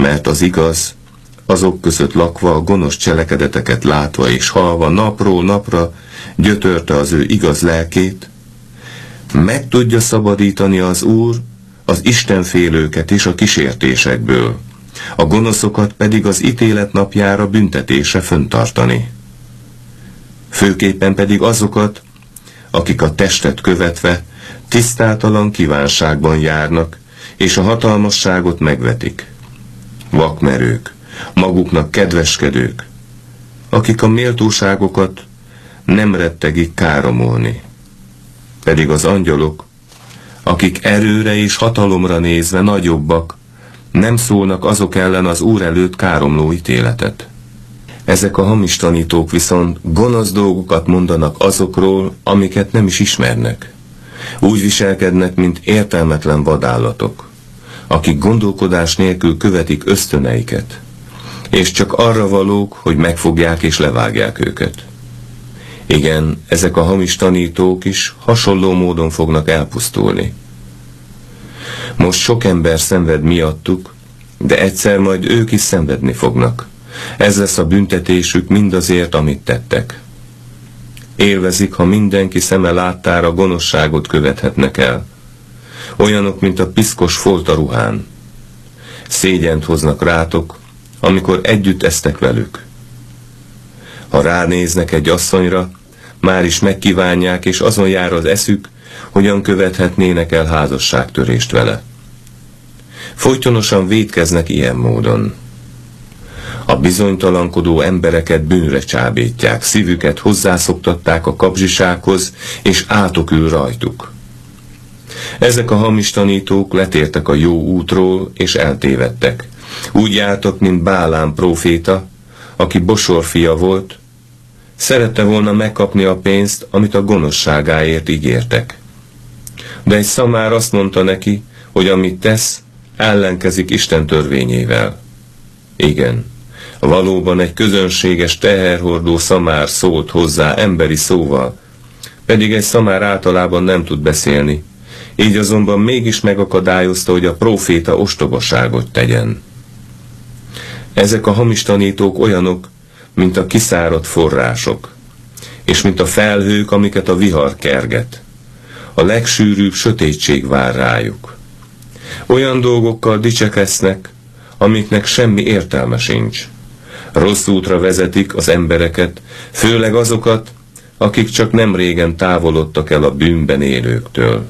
mert az igaz, azok között lakva, a gonosz cselekedeteket látva és hallva napról napra gyötörte az ő igaz lelkét, meg tudja szabadítani az Úr az istenfélőket is a kísértésekből, a gonoszokat pedig az ítélet napjára büntetésre föntartani. Főképpen pedig azokat, akik a testet követve tisztátalan kívánságban járnak, és a hatalmasságot megvetik. Vakmerők, maguknak kedveskedők, akik a méltóságokat nem rettegik káromolni. Pedig az angyalok, akik erőre és hatalomra nézve nagyobbak, nem szólnak azok ellen az Úr előtt káromló ítéletet. Ezek a hamis tanítók viszont gonosz dolgokat mondanak azokról, amiket nem is ismernek. Úgy viselkednek, mint értelmetlen vadállatok, akik gondolkodás nélkül követik ösztöneiket, és csak arra valók, hogy megfogják és levágják őket. Igen, ezek a hamis tanítók is hasonló módon fognak elpusztulni. Most sok ember szenved miattuk, de egyszer majd ők is szenvedni fognak. Ez lesz a büntetésük mindazért, amit tettek. Élvezik, ha mindenki szeme láttára gonoszságot követhetnek el. Olyanok, mint a piszkos folt a ruhán. Szégyent hoznak rátok, amikor együtt esztek velük. Ha ránéznek egy asszonyra, már is megkívánják, és azon jár az eszük, hogyan követhetnének el házasságtörést vele. Folytonosan vétkeznek ilyen módon. A bizonytalankodó embereket bűnre csábítják, szívüket hozzászoktatták a kapzsisághoz, és átok ül rajtuk. Ezek a hamis tanítók letértek a jó útról, és eltévedtek. Úgy jártak, mint Bálám próféta, aki Bosor fia volt, szerette volna megkapni a pénzt, amit a gonoszságáért ígértek. De egy szamár azt mondta neki, hogy amit tesz, ellenkezik Isten törvényével. Igen, valóban egy közönséges teherhordó szamár szólt hozzá emberi szóval, pedig egy szamár általában nem tud beszélni, így azonban mégis megakadályozta, hogy a próféta ostobaságot tegyen. Ezek a hamis tanítók olyanok, mint a kiszáradt források, és mint a felhők, amiket a vihar kerget. A legsűrűbb sötétség vár rájuk. Olyan dolgokkal dicsekednek, amiknek semmi értelme sincs. Rossz útra vezetik az embereket, főleg azokat, akik csak nem régen távolodtak el a bűnben élőktől.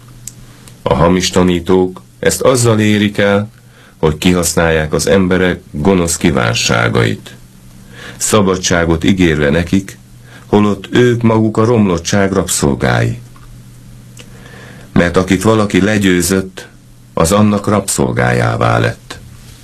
A hamis tanítók ezt azzal érik el, hogy kihasználják az emberek gonosz kívánságait. Szabadságot ígérve nekik, holott ők maguk a romlottság rabszolgái. Mert akit valaki legyőzött, az annak rabszolgájává lett.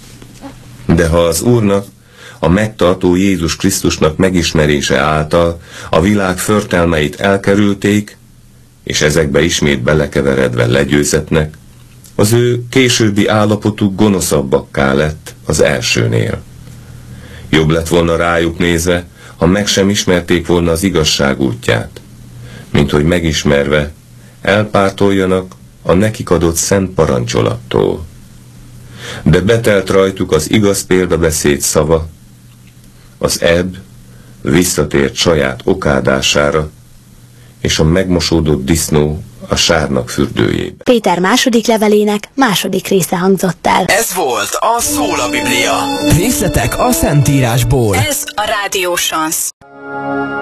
De ha az Úrnak, a megtartó Jézus Krisztusnak megismerése által a világ förtelmeit elkerülték, és ezekbe ismét belekeveredve legyőzetnek, az ő későbbi állapotuk gonoszabbakká lett az elsőnél. Jobb lett volna rájuk nézve, ha meg sem ismerték volna az igazság útját, mint hogy megismerve elpártoljanak a nekik adott szent parancsolattól. De betelt rajtuk az igaz példabeszéd szava, az ebb visszatért saját okádására, és a megmosódott disznó a sárnak fürdőjébe. Péter második levelének második része hangzott el. Ez volt a Szól a Biblia. Részletek a Szentírásból. Ez a Rádió Sansz.